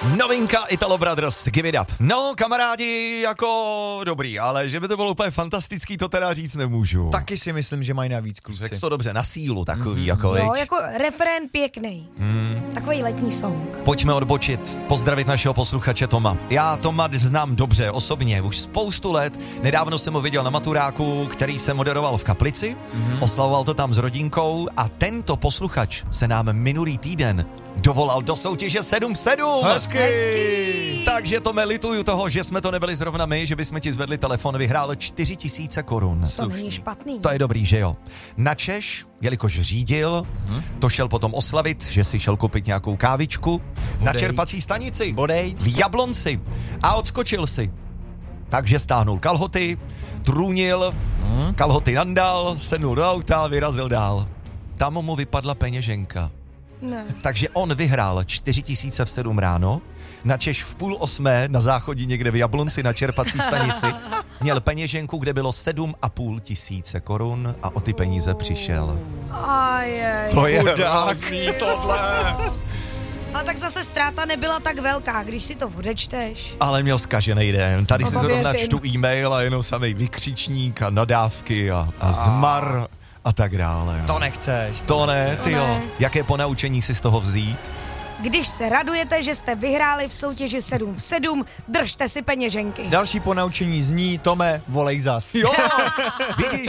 Novinka Italo Brothers, Give It Up. No, kamarádi, jako dobrý, ale že by to bylo úplně fantastický, to teda říct nemůžu. Taky si myslím, že mají navíc kluci. Řekl jsi to dobře, na sílu takový, jako Jo, viď? jako refrén pěkný. Takový letní song. Pojďme odbočit, pozdravit našeho posluchače Toma. Já Toma znám dobře, osobně, už spoustu let. Nedávno jsem ho viděl na maturáku, který se moderoval v Kaplici, oslavoval to tam s rodinkou a tento posluchač se nám minulý týden dovolal do soutěže 7-7. Hezký. Takže Tome, lituju toho, že jsme to nebyli zrovna my, že bychom ti zvedli telefon, vyhrálo 4 000 korun. To není špatný. To je dobrý, že jo? Načež, jelikož řídil, to šel potom oslavit, že si šel koupit nějakou kávičku na čerpací stanici v Jablonci a odskočil si. Takže stáhnul kalhoty, trůnil, kalhoty nandal, sednul do auta a vyrazil dál. Tam mu vypadla peněženka. Ne. Takže on vyhrál 4 000 v 7 ráno, načež v 7:30 na záchodí někde v Jablonci na čerpací stanici měl peněženku, kde bylo 7 500 korun a o ty peníze přišel. To je rázný tohle. Ale tak zase ztráta nebyla tak velká, když si to odečteš. Ale měl zkažený den. Tady si zrovna věřím. čtu e-mail a jenom samej vykřičník a nadávky a zmar a tak dále. To nechceš. To ne, ty jo. ne. Jaké ponaučení si z toho vzít? Když se radujete, že jste vyhráli v soutěži 7-7, držte si peněženky. Další ponaučení zní, Tome, volej zas. Jo, vidíš,